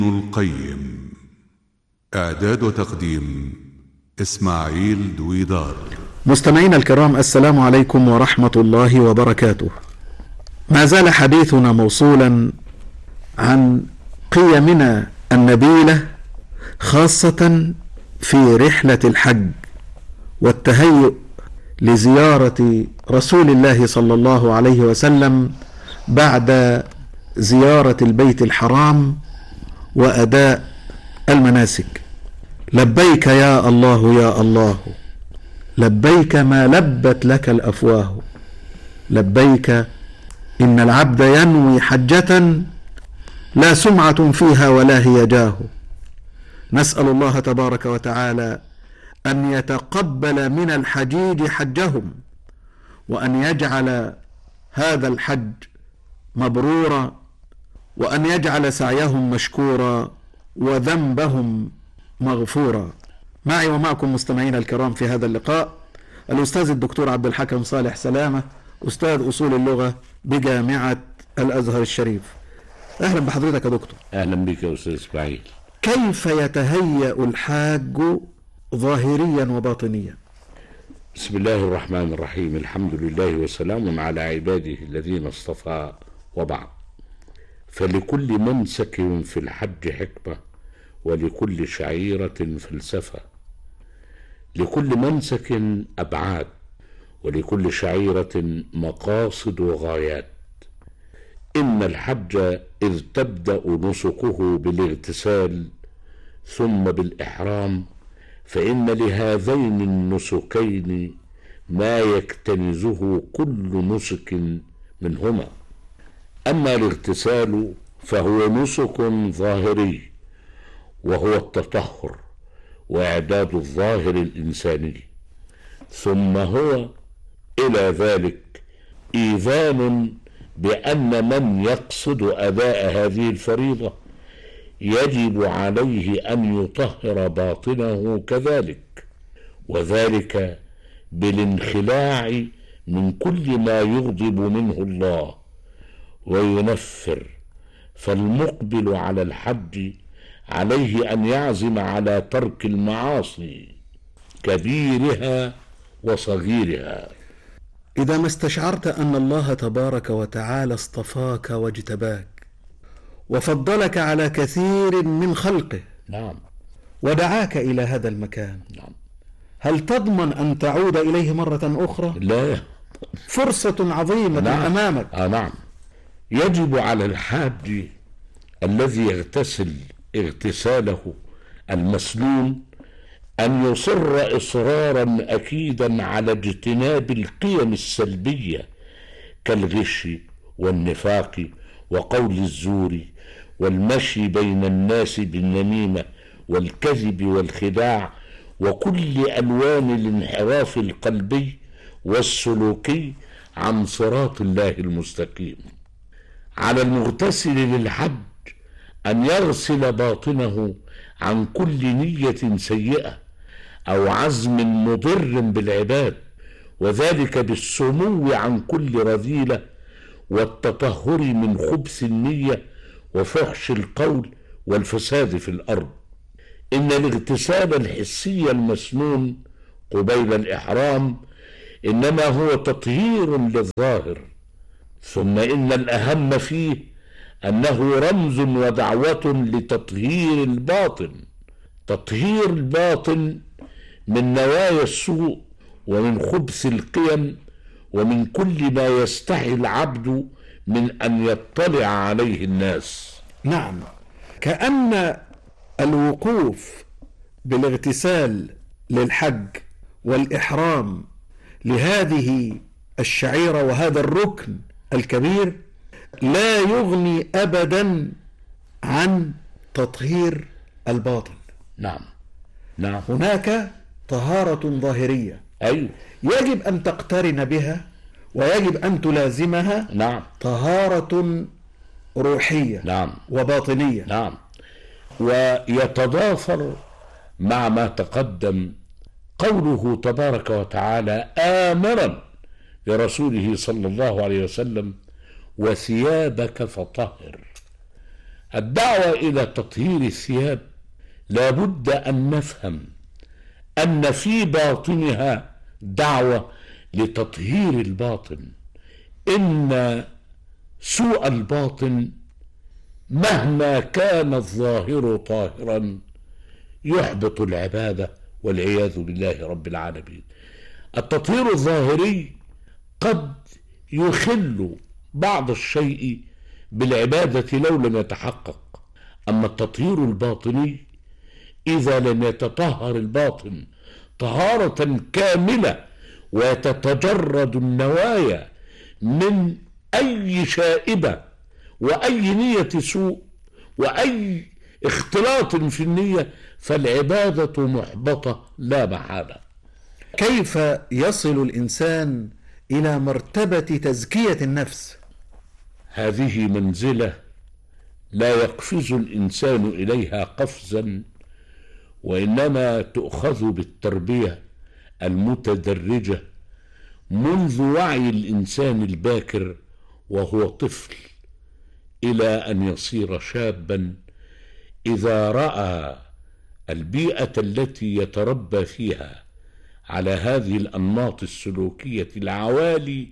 القيم. إعداد وتقديم إسماعيل دويدار. مستمعينا الكرام، السلام عليكم ورحمة الله وبركاته. ما زال حديثنا موصولا عن قيمنا النبيلة، خاصة في رحلة الحج والتهيؤ لزيارة رسول الله صلى الله عليه وسلم بعد زيارة البيت الحرام وأداء المناسك. لبيك يا الله يا الله، لبيك ما لبت لك الأفواه، لبيك إن العبد ينوي حجة لا سمعة فيها ولا هي جاه. نسأل الله تبارك وتعالى أن يتقبل من الحجيج حجهم، وأن يجعل هذا الحج مبرورا، وأن يجعل سعيهم مشكورا وذنبهم مغفورا. معي ومعكم مستمعين الكرام في هذا اللقاء الأستاذ الدكتور عبد الحكم صالح سلامة، أستاذ أصول اللغة بجامعة الأزهر الشريف. أهلا بحضرتك يا دكتور. أهلا بك يا أستاذ إسماعيل. كيف يتهيأ الحاج ظاهريا وباطنيا؟ بسم الله الرحمن الرحيم، الحمد لله وسلام على عباده الذين اصطفى، وبعد. فلكل منسك في الحج حكمة، ولكل شعيرة فلسفة، لكل منسك أبعاد، ولكل شعيرة مقاصد وغايات. إن الحج إذ تبدأ نسكه بالاغتسال ثم بالإحرام، فإن لهذين النسكين ما يكتنزه كل نسك منهما. أما الاغتسال فهو نسك ظاهري، وهو التطهر وإعداد الظاهر الإنساني، ثم هو إلى ذلك إيذان بأن من يقصد أداء هذه الفريضة يجب عليه أن يطهر باطنه كذلك، وذلك بالانخلاع من كل ما يغضب منه الله وينفر. فالمقبل على الحج عليه أن يعزم على ترك المعاصي كبيرها وصغيرها. إذا ما استشعرت أن الله تبارك وتعالى اصطفاك واجتباك وفضلك على كثير من خلقه، نعم، ودعاك إلى هذا المكان، نعم، هل تضمن أن تعود إليه مرة أخرى؟ لا. فرصة عظيمة نعم. أمامك. نعم. يجب على الحاج الذي يغتسل اغتساله المسنون أن يصر إصرارا أكيدا على اجتناب القيم السلبية كالغش والنفاق وقول الزور والمشي بين الناس بالنميمة والكذب والخداع وكل ألوان الانحراف القلبي والسلوكي عن صراط الله المستقيم. على المغتسل للحج أن يغسل باطنه عن كل نية سيئة أو عزم مضر بالعباد، وذلك بالسمو عن كل رذيلة والتطهر من خبث النية وفحش القول والفساد في الأرض. إن الاغتسال الحسي المسنون قبيل الإحرام إنما هو تطهير للظاهر، ثم إن الأهم فيه أنه رمز ودعوة لتطهير الباطن، تطهير الباطن من نوايا السوء ومن خبث القيم ومن كل ما يستحي العبد من أن يطلع عليه الناس. نعم، كأن الوقوف بالاغتسال للحج والإحرام لهذه الشعيرة وهذا الركن الكبير لا يغني أبدا عن تطهير الباطن. نعم، نعم. هناك طهارة ظاهرية، أيوه، يجب أن تقترن بها ويجب أن تلازمها. نعم. طهارة روحية، نعم، وباطنية. نعم. ويتضافر مع ما تقدم قوله تبارك وتعالى آمرا لرسوله صلى الله عليه وسلم وثيابك فطهر، الدعوة إلى تطهير الثياب لابد أن نفهم أن في باطنها دعوة لتطهير الباطن. إن سوء الباطن مهما كان الظاهر طاهرا يحبط العبادة والعياذ بالله رب العالمين. التطهير الظاهري قد يخل بعض الشيء بالعبادة لو لم يتحقق، أما التطهير الباطني إذا لم يتطهر الباطن طهارة كاملة وتتجرد النوايا من أي شائبة وأي نية سوء وأي اختلاط في النية، فالعبادة محبطة لا محالة. كيف يصل الإنسان إلى مرتبة تزكية النفس؟ هذه منزلة لا يقفز الإنسان إليها قفزا، وإنما تؤخذ بالتربية المتدرجة منذ وعي الإنسان الباكر وهو طفل إلى أن يصير شابا، إذا رأى البيئة التي يتربى فيها على هذه الأنماط السلوكية العوالي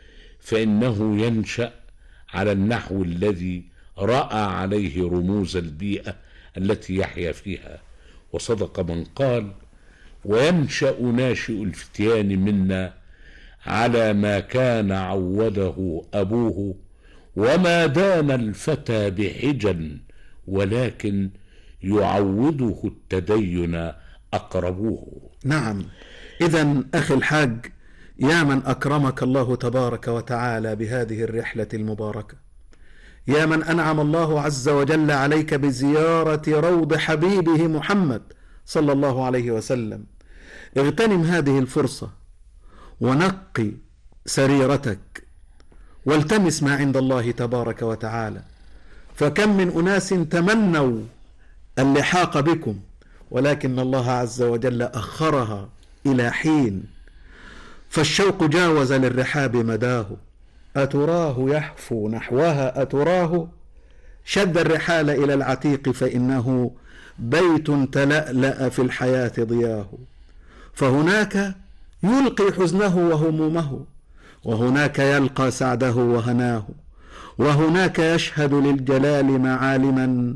فإنه ينشأ على النحو الذي رأى عليه رموز البيئة التي يحيا فيها. وصدق من قال: وينشأ ناشئ الفتيان منا على ما كان عوده أبوه، وما دان الفتى بحجا ولكن يعوده التدين أقربوه. نعم، إذن أخي الحاج، يا من أكرمك الله تبارك وتعالى بهذه الرحلة المباركة، يا من أنعم الله عز وجل عليك بزيارة روض حبيبه محمد صلى الله عليه وسلم، اغتنم هذه الفرصة ونقي سريرتك والتمس ما عند الله تبارك وتعالى، فكم من أناس تمنوا اللحاق بكم ولكن الله عز وجل أخرها إلى حين، فالشوق جاوز للرحاب مداه، أتراه يحفو نحوها أتراه، شد الرحال إلى العتيق فإنه بيت تلألأ في الحياة ضياه، فهناك يلقي حزنه وهمومه، وهناك يلقى سعده وهناه، وهناك يشهد للجلال معالما،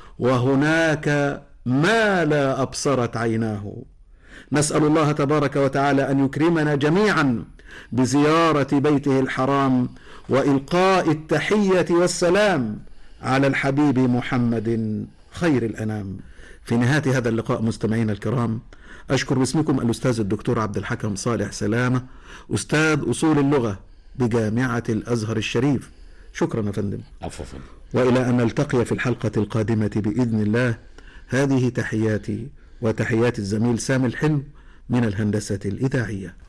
وهناك ما لا أبصرت عيناه. نسأل الله تبارك وتعالى أن يكرمنا جميعا بزيارة بيته الحرام وإلقاء التحية والسلام على الحبيب محمد خير الأنام. في نهاية هذا اللقاء مستمعينا الكرام، أشكر باسمكم الأستاذ الدكتور عبد الحكم صالح سلامة، أستاذ أصول اللغة بجامعة الأزهر الشريف. شكرا يا فندم. عفوا. وإلى أن نلتقي في الحلقة القادمة بإذن الله، هذه تحياتي وتحيات الزميل سامي الحلو من الهندسة الإذاعية.